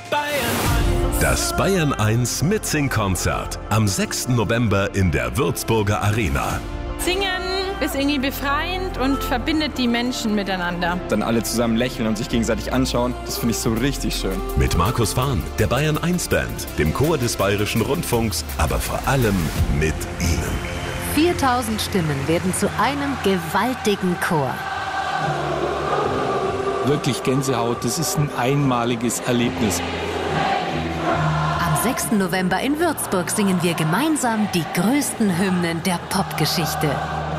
Das Bayern 1 Mitsing-Konzert am 6. November in der Würzburger Arena. Singen ist irgendwie befreiend und verbindet die Menschen miteinander. Dann alle zusammen lächeln und sich gegenseitig anschauen, das finde ich so richtig schön. Mit Markus Fahn, der Bayern 1 Band, dem Chor des Bayerischen Rundfunks, aber vor allem mit Ihnen. 4000 Stimmen werden zu einem gewaltigen Chor. Wirklich Gänsehaut, das ist ein einmaliges Erlebnis. Am 6. November in Würzburg singen wir gemeinsam die größten Hymnen der Popgeschichte.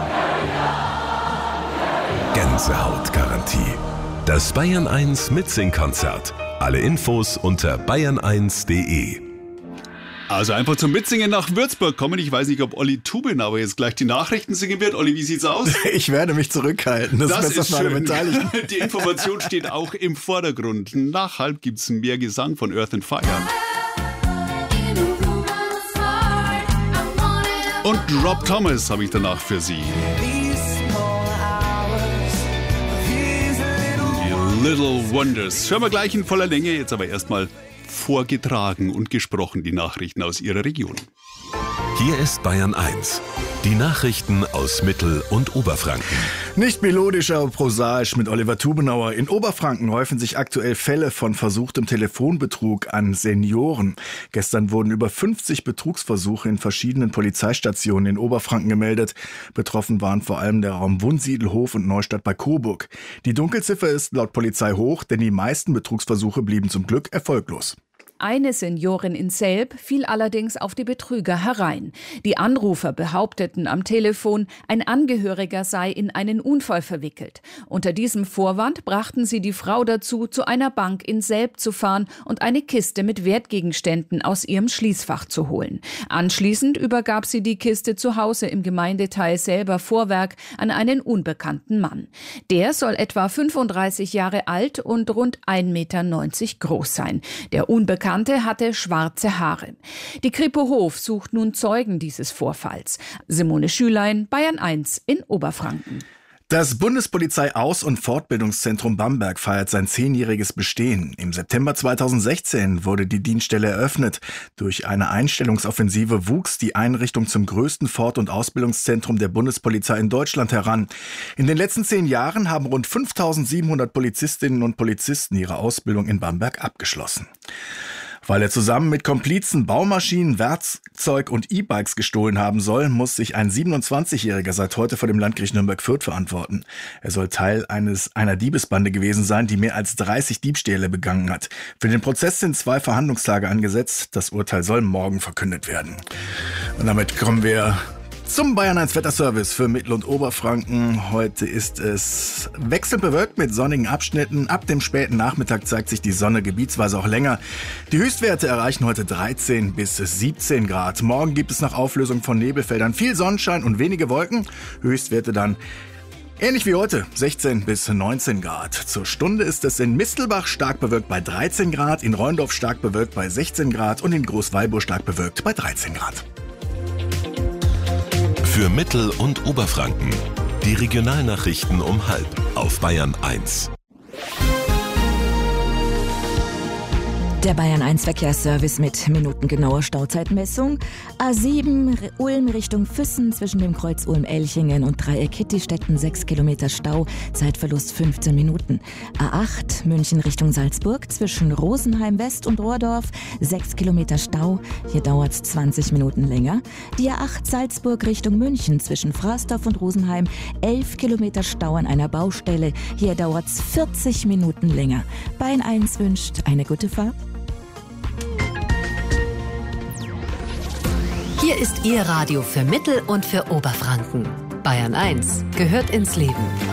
Gänsehautgarantie. Das Bayern 1 Mitsing-Konzert. Alle Infos unter bayern1.de. Also einfach zum Mitsingen nach Würzburg kommen. Ich weiß nicht, ob Olli Tubin aber jetzt gleich die Nachrichten singen wird. Olli, wie sieht's aus? Ich werde mich zurückhalten. Das ist schön. Die Information steht auch im Vordergrund. Nach halb gibt's mehr Gesang von Earth and Fire. Und Rob Thomas habe ich danach für Sie. Die Little Wonders. Hören wir gleich in voller Länge. Jetzt aber erstmal vorgetragen und gesprochen die Nachrichten aus Ihrer Region. Hier ist Bayern 1. Die Nachrichten aus Mittel- und Oberfranken. Nicht melodisch, aber prosaisch mit Oliver Tubenauer. In Oberfranken häufen sich aktuell Fälle von versuchtem Telefonbetrug an Senioren. Gestern wurden über 50 Betrugsversuche in verschiedenen Polizeistationen in Oberfranken gemeldet. Betroffen waren vor allem der Raum Wunsiedelhof und Neustadt bei Coburg. Die Dunkelziffer ist laut Polizei hoch, denn die meisten Betrugsversuche blieben zum Glück erfolglos. Eine Seniorin in Selb fiel allerdings auf die Betrüger herein. Die Anrufer behaupteten am Telefon, ein Angehöriger sei in einen Unfall verwickelt. Unter diesem Vorwand brachten sie die Frau dazu, zu einer Bank in Selb zu fahren und eine Kiste mit Wertgegenständen aus ihrem Schließfach zu holen. Anschließend übergab sie die Kiste zu Hause im Gemeindeteil Selber Vorwerk an einen unbekannten Mann. Der soll etwa 35 Jahre alt und rund 1,90 Meter groß sein. Der Unbekannte hatte schwarze Haare. Die Kripo Hof sucht nun Zeugen dieses Vorfalls. Simone Schülein, Bayern 1 in Oberfranken. Das Bundespolizei-Aus- und Fortbildungszentrum Bamberg feiert sein 10-jähriges Bestehen. Im September 2016 wurde die Dienststelle eröffnet. Durch eine Einstellungsoffensive wuchs die Einrichtung zum größten Fort- und Ausbildungszentrum der Bundespolizei in Deutschland heran. In den letzten 10 Jahren haben rund 5.700 Polizistinnen und Polizisten ihre Ausbildung in Bamberg abgeschlossen. Weil er zusammen mit Komplizen Baumaschinen, Werkzeug und E-Bikes gestohlen haben soll, muss sich ein 27-Jähriger seit heute vor dem Landgericht Nürnberg-Fürth verantworten. Er soll Teil einer Diebesbande gewesen sein, die mehr als 30 Diebstähle begangen hat. Für den Prozess sind 2 Verhandlungstage angesetzt. Das Urteil soll morgen verkündet werden. Und damit kommen wir zum Bayern 1 Wetterservice für Mittel- und Oberfranken. Heute ist es wechselnd bewölkt mit sonnigen Abschnitten. Ab dem späten Nachmittag zeigt sich die Sonne gebietsweise auch länger. Die Höchstwerte erreichen heute 13 bis 17 Grad. Morgen gibt es nach Auflösung von Nebelfeldern viel Sonnenschein und wenige Wolken. Höchstwerte dann ähnlich wie heute, 16 bis 19 Grad. Zur Stunde ist es in Mistelbach stark bewölkt bei 13 Grad, in Rheundorf stark bewölkt bei 16 Grad und in Großwallburg stark bewölkt bei 13 Grad. Für Mittel- und Oberfranken. Die Regionalnachrichten um 12:30 auf Bayern 1. Der Bayern 1 Verkehrsservice mit minutengenauer Stauzeitmessung. A7 Ulm Richtung Füssen zwischen dem Kreuz Ulm-Elchingen und Dreieck Hittistetten 6 Kilometer Stau, Zeitverlust 15 Minuten. A8 München Richtung Salzburg zwischen Rosenheim West und Rohrdorf 6 Kilometer Stau, hier dauert es 20 Minuten länger. Die A8 Salzburg Richtung München zwischen Frasdorf und Rosenheim 11 Kilometer Stau an einer Baustelle, hier dauert es 40 Minuten länger. Bayern 1 wünscht eine gute Fahrt. Hier ist Ihr Radio für Mittel- und für Oberfranken. Bayern 1 gehört ins Leben.